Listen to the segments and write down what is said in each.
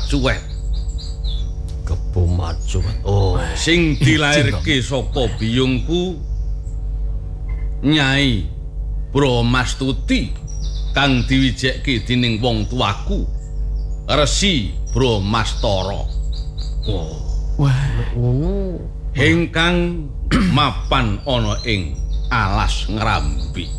Marcuet. Kebo Marcuet. Oh, sing dilairke saka biyungku Nyai Brahmastuti kang diwijeki dening wong tuaku Resi Brahmastara. Wah, ngono. Ingkang mapan ana ing alas Ngrambi.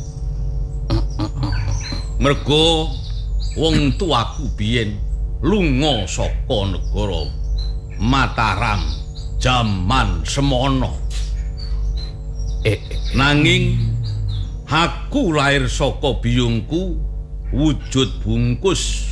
Mergo wong tuaku biyen lunga saka negara Mataram jaman semono. Nanging aku lahir saka biyungku wujud bungkus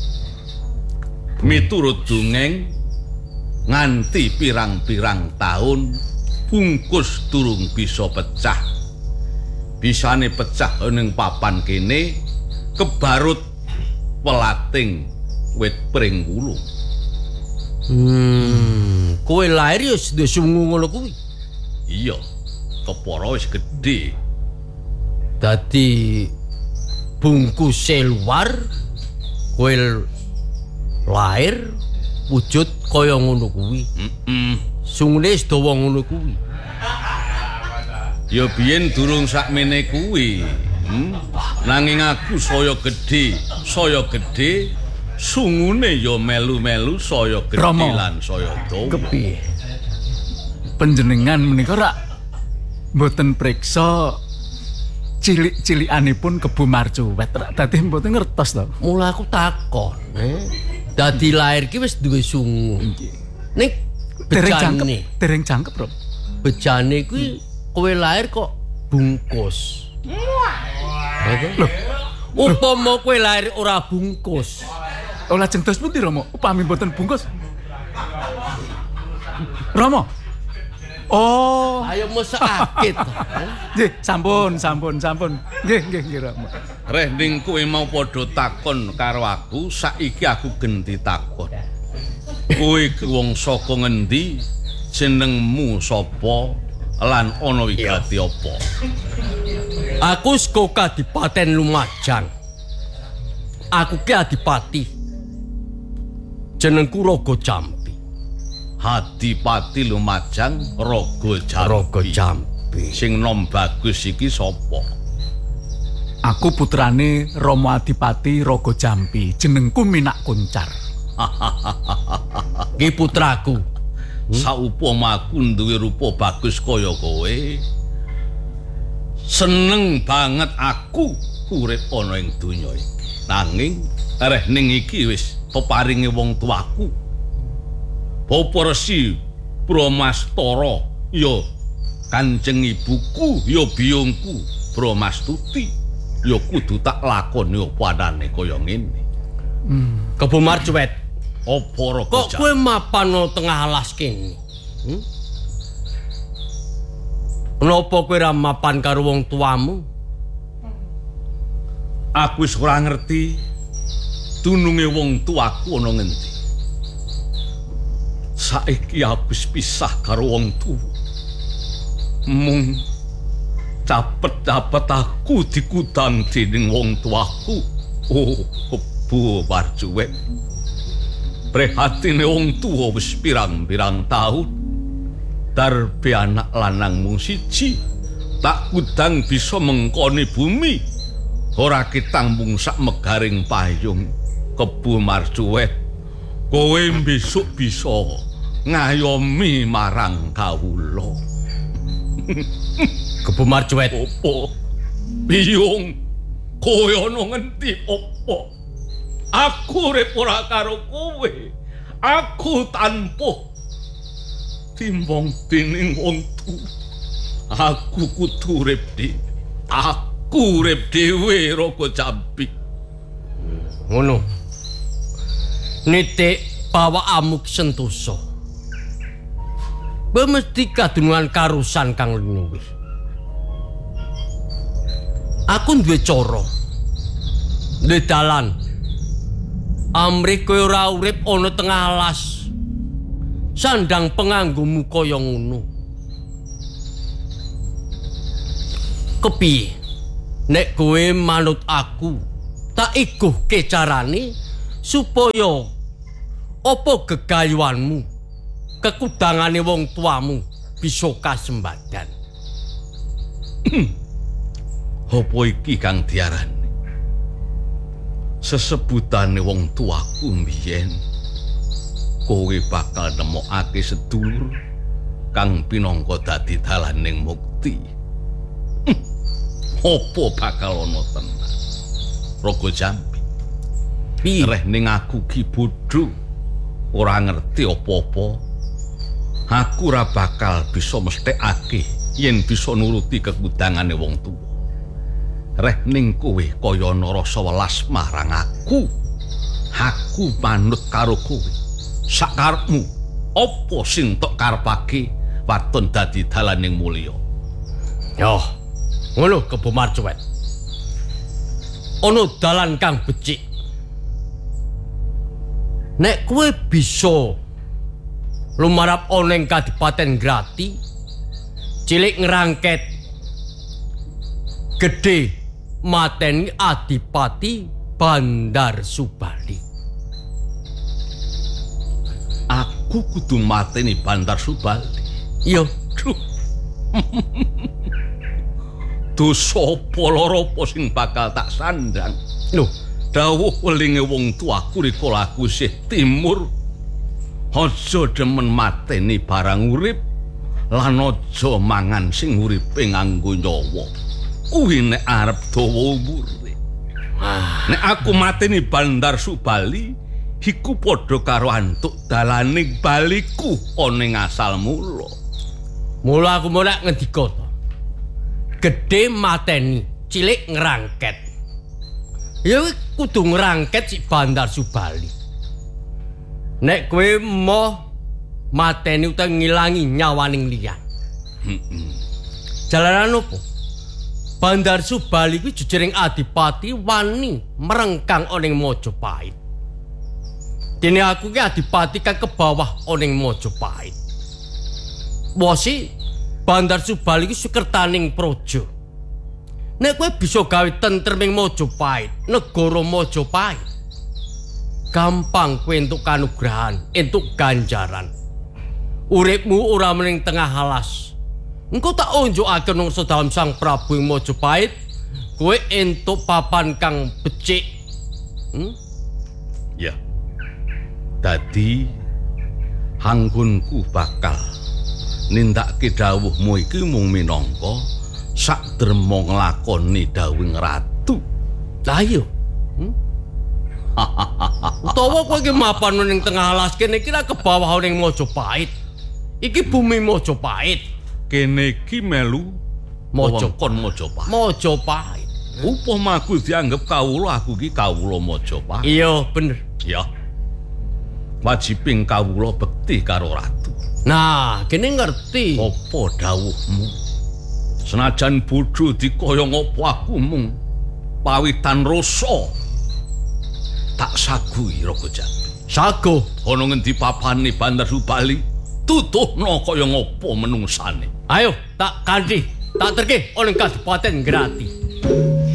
miturut dongeng nganti pirang-pirang taun bungkus durung bisa pecah. Bisane pecah ning papan kene kebarut welating wit pring wulung. Kowe lahir ya sudah sungu ngono kuwi. Iya, kepara wis gedhe. Dadi bungkuse luar, kowe lahir wujud kaya ngono kuwi. Sungune wis dawa ngono kuwi. Ya biyen durung sakmene kuwi. Nanging aku saya gedhe, sungune ya melu-melu saya gedhe lan saya dawa. kepiye? Panjenengan menika rak mboten priksa cilik-cilikanipun Kebo Marcuet. Dadi mboten ngertos to. Mula aku takon, dadi lahir ki wis duwe sungu. Ning dereng jangkep, Bro. Bejane kuwi kowe lahir kok bungkus. Lho, upama kowe lahir ora bungkus. Oh, lajeng dos pundi Rama? Upami mboten bungkus. Rama. Oh, ayo mesakit. nggih, sampun. Nggih, Rama. Reh ning kowe mau padha takon karo aku, saiki aku genti takon. Kowe ki wong saka ngendi? Jenengmu sapa? Lan ana wigati apa? Aku saka Kadipaten Lumajang. Aku ki adipati. Jenengku Raga Jampi. Adipati Lumajang Raga Jampi. Raga Jampi. Sing nom bagus iki sapa? Aku putrane Rama Adipati Raga Jampi. Jenengku Minak Kuncar. Ki putraku. Saupama aku duwe rupa bagus kaya kowe, seneng banget aku urip ana ing donya iki. Nanging areh ning iki wis peparinge wong tuaku. Bapa Resi Brahmastara ya Kanjeng ibuku ya biyungku Brahmastuti ya kudu tak lakoni apa anane kaya ngene. Kebo Marcuet. Apa Raga Kok kowe mapan no tengah alas kene? Kenapa kowe ra mapan karo wong tuamu? Aku wis ora ngerti dununge wong tuaku ana ngendi. Saiki aku wis pisah karo wong tuwa. Mung capet-capet aku dikudang dening wong tuaku. Oh, Kebo Marcuet. Prihatine wong tuwa wis pirang-pirang taun. Darbe anak lanang mung siji. Tak kudang bisa mengkoni bumi. Ora ketang mung sak megaring payung. Kebo Marcuet. Kowe besok bisa ngayomi marang kawula. Kebo Marcuet. Opo? Biyung. Kowe ana ngendi opo? Aku urip ora karo kowe. Aku tanpa timbang dening wong tuwa. Aku kudu urip dhewe. Aku urip dhewe Raga Jampi. Ngono. Nitik bawamu sentosa. Kowe mesti kadunungan karusan kang linuwih. Aku duwe cara. Duwe dalan. Amrih kowe ora urip ana tengah alas. Sandang penganggomu kaya ngono. Kepiye? Nek kowe manut aku, tak iguhke carane supaya Apa gegayuanmu, kekudangane wong tuamu bisa kasembadan? Apa iki kang diarani? Sesebutane wong tuaku mbiyen, kowe bakal nemokake sedulur kang pinangka dadi dalaning mukti. Apa bakal ana tenan? Raga Jampi. Piye? Reh ning aku ki bodho, ora ngerti apa-apa. Aku ora bakal bisa mesthekake yen bisa nuruti kekudangane wong tuwa. Reh ning kowe kaya ana rasa welas marang aku. Aku manut karo kowe. Sakarepmu, apa sing tok karepake waton dadi dalaning mulya? Yo, ngono Kebo Marcuet. Ana dalan kang becik. Nek kowe bisa lumarap oneng Kadipaten Grati, cilik ngerangket, gede mateni Adipati Bandar Subali. Aku kudu mateni Bandar Subali. Iya. Duh. Dosa apa lara apa sing bakal tak sandang? Loh, Dawuh welinge wong tuaku rikala aku isih timur. Aja demen mateni barang urip lan aja mangan sing uripe nganggo nyawa. Kuwi nek arep dawa umure. Nek aku mateni Bandar Subali, iku padha karo antuk dalaning baliku ana ing asal mula. mula aku mau ngendika to. Gede mateni, cilik ngerangket. Ya kudu ngerangket si Bandar Subali. Nek kowe mau mateni utawa ngilangi nyawaning liyan. Jalaran opo? Bandar Subali kuwi jejering Adipati wani merengkang oning Majapahit. Dene aku ki Adipati kang ke bawah oning Majapahit. Wosi Bandar Subali ki sekertaning praja. Nek kowe bisa gawe tentreming Majapahit, negara Majapahit, gampang kowe entuk kanugrahan, entuk ganjaran. Uripmu ora mening tengah alas. Engko tak unjukake nang sedalem Sang Prabu ing Majapahit, kowe entuk papan kang becik. Ya. Dadi anggonku bakal nindakake dawuhmu iki mung minangka sakderma nglakoni dawuhing ratu. Lah iya. Utawa kowe iki mapan ning tengah alas kene iki ra ke bawah ning Majapahit. Iki bumi Majapahit. Kene iki melu wewengkon Majapahit. Majapahit. Upama aku dianggep kawula, aku iki kawula Majapahit. Iya, bener. Ya. Wajibing kawula bekti karo ratu. Nah, kene ngerti. Apa dawuhmu? Senajan bodho dikaya ngopo aku mung pawitan rasa. Tak sagui Raga Jampi. Sago. Ana ngendi papane Bandar Subali? Tutuhna kaya ngopo menungsane. Ayo, tak kandi, tak terke oleh Kadipaten Grati.